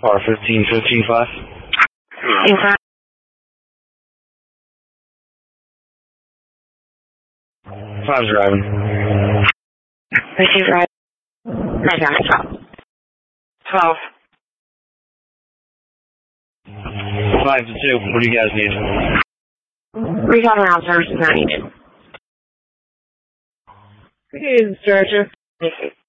R1555. Inside. 5's driving. Receive right. Right down. 12. 5 to 2. What do you guys need? Recall around service is not needed. Here's the stretcher. Receive.